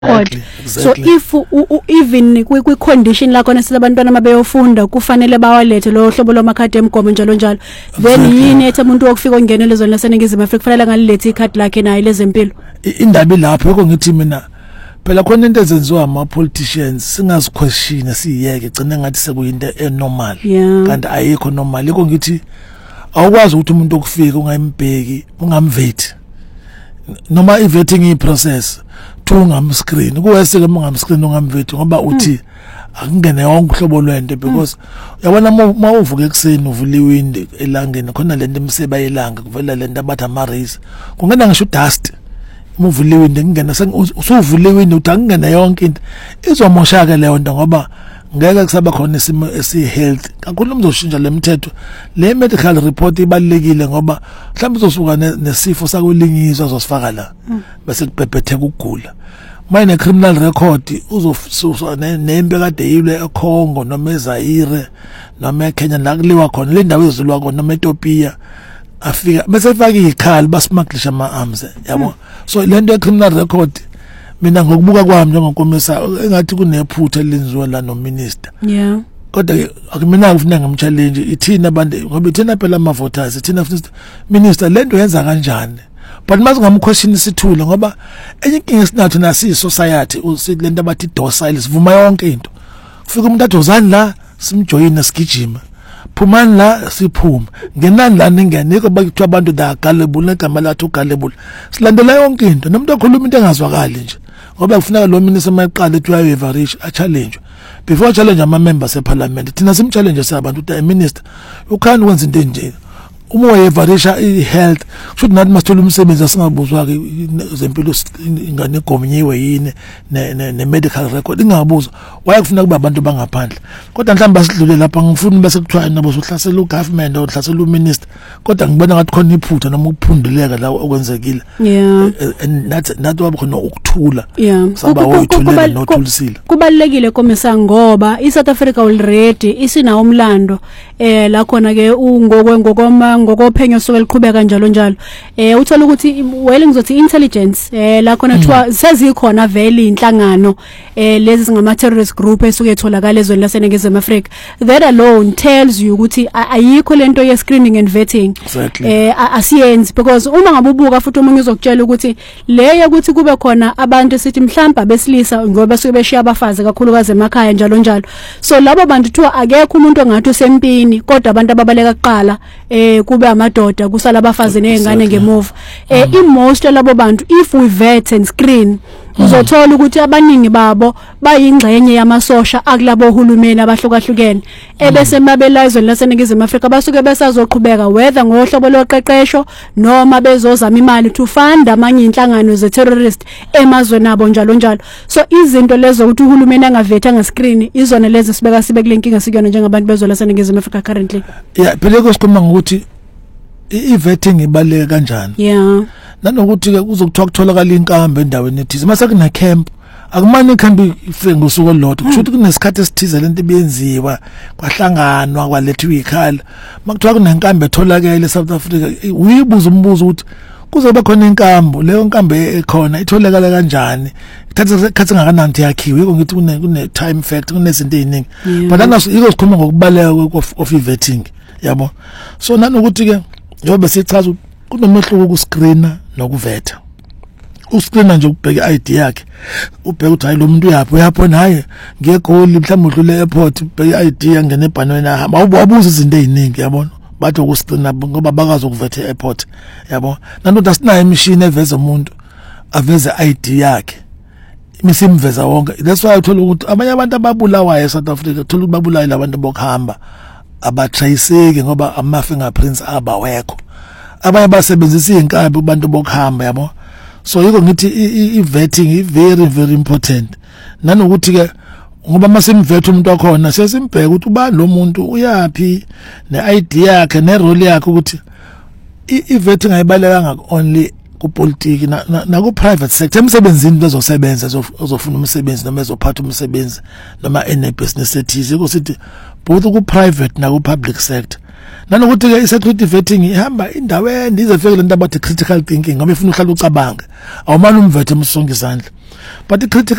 record. So if even kwi condition la khona silabantwana mabeyofunda kufanele bawalethe lo hlobo lomakhadi emgomo njalo njalo, then yini ethi umuntu wokufika ongena lezweni laseNingizimu Afrika kufanele ngalilethe ikhadi lakhe nayo lezempilo. Indaba lapho kongithi mina phela khona into ezenziwa ama politicians singaziquestion siyeke gcina ngathi sekuyinto enormal kanti ayikho normal. Iko ngithi awukwazi ukuthi umuntu okufika ungayimbheki ungamveti noma i-vetting process ungamscreen kuwese ke ungamscreen ungamveti ngoba uthi akungene yonke uhlobo lwento because uyabona mawuvuka ekseni uvula iwindi elangeni khona lento emseba yelanga kuvela lento abathi ama rays kungena ngisho dust muvula iwindi ngingena usuvula iwindi uthi akungene yonke into izomoshaka leyo nto ngoba ngeke kusaba khona isimo esi-health kakhulu umzoshintsha lemithetho le medical report ibalekile ngoba mhlawumbe uzosuka nesifo sakulinyizwa uzosifaka la bese kubhebhetheka ukugula mayine criminal record uzosusa nembe kade yilwe eCongo noma eZaire noma eKenya la kuliwa khona le ndawo ezilwa khona noma eEthiopia afika bese faka ikhali basimaglisha ama-arms yabo. So lento criminal record mina ngokubuka kwami njengokomisa engathi kunephutha elenziwa la no minister kodwa akumina ufuna ngamchallenge ithina abantu ngoba ithina phela ama voters ithina minister lento yenza kanjani but masingamquestion isithula ngoba enye inkinga sinathu nasi society usilento abathi docile sivuma yonke into kufika umuntu adozani la simjoyina sigijima phumani la siphuma ngenani la ningene bakuthiwa abantu da gullible negama lathu gullible silandela yonke into nomuntu okhuluma into engazwakali nje ngoba kufuneka lo minister mayiqala ethi uyayivarich a challenge before challenge ama members eParliament thina sim challenge sabantu uthi minister ukhani wenza into enje uma uyayivarisha ihealth should not masithola umsebenzi asingabuzwa ke zempilo ingane igomnyiwe yini ne medical record ingabuzwa wayekufuna kuba abantu bangaphandle kodwa mhlawumbe basidlule lapha ngifuna bese kuthiwa nabo sohlasela ugovernment ohlasela uminister kodwa ngibona ngathi khona iphutha noma ukuphunduleka la okwenzekile nathi wabukhona ukuthula saba oyithulela nothulisile. Kubalekile komisa ngoba iSouth Africa already isinawo umlando la khona ke ngokophenyo soke liqhubeka njalo njalo uthola ukuthi well ngizothi intelligence la khona kuthiwa sezikhona vele inhlangano lezi singama terrorist group esuke etholakala ezweni laseNingizimu Afrika. That alone tells you ukuthi ayikho lento ye screening and vetting asiyenzi because uma ngabubuka futhi umunye uzokutshela ukuthi leyo ukuthi kube khona abantu sithi mhlamba besilisa ngoba suke beshiya abafazi kakhulukazi emakhaya njalo njalo. So labo bantu kuthiwa akekho umuntu ongathi usempini kodwa abantu ababaleka kuqala kube amadoda kusala abafazi nezingane ngemuva. Most labo bantu if we vet and screen uzothola ukuthi abaningi babo bayingxenye yamasosha akulabo uhulumeni abahlukahlukene ebese mabela izweni laseNingizimu Afrika basuke besazoqhubeka whether ngohlobo loqeqesho noma bezozama imali to fund amanye inhlangano ze terrorist emazweni abo njalo njalo. So izinto lezo ukuthi uhulumeni angavetha ngescreen izona lezi sibeka sibe kulenkinga sikuyona njengabantu bezwe laseNingizimu Afrika currently. Phela kosikhuluma ngokuthi i-vetting ibaleka kanjani nanokuthi ke kuzokuthiwa kutholakala inkambe endaweni ethize mase kuna camp akumani ikhambi ifike ngosuku olodwa kusho ukuthi kunesikhathi esithize lento ebiyenziwa kwahlanganwa kwalethwa ikhala makuthiwa kunenkambe etholakele eSouth Africa uyibuza umbuzo ukuthi kuzoba khona inkambo leyo nkambe ekhona itholakala kanjani ikhathi ngakanani yakhiwe yiko ngithi kune time factor kunezinto eziningi but anaso iko sikhuluma ngokubaleka of vetting yabo. So nanokuthi ke njengoba sichaza kunomehluko kuscreena nokuvetha. Uscreena nje ukubheka ID yakhe ubheka ukuthi hayi lo muntu uyapho hayi ngegoli mhlawumbe udlule airport ubheka ID yangena ebhanweni ahamba awubuza izinto eziningi yabona bathi ukuscreena ngoba bakazi ukuvetha airport yabo. Nanto asinayo imishini eveza umuntu aveze ID yakhe imisimveza wonke. That's why uthola ukuthi abanye abantu ababulawayo eSouth Africa uthola ukuthi babulayo labantu bokuhamba abatraceke ngoba ama fingerprints abawekho abanye basebenzisa inkabi abantu bokuhamba yabo. So yiko ngithi i-vetting very very important nanokuthi ke ngoba masimvetha umuntu wakhona sesimbheka ukuthi ubani lo muntu uyapi ne-ID yakhe ne-role yakhe ukuthi i-vetting ayibalekanga only kupolitiki na ku private sector emsebenzini bezosebenza ozofuna umsebenzi noma ezophatha umsebenzi noma ene business ethize kusithi both ku private na ku public sector nanokuthi ke i-security vetting ihamba indaweni ize fike lento abathi critical thinking ngoba ifuna uhlala ucabange awumane umvethe umsonke izandla but i-critical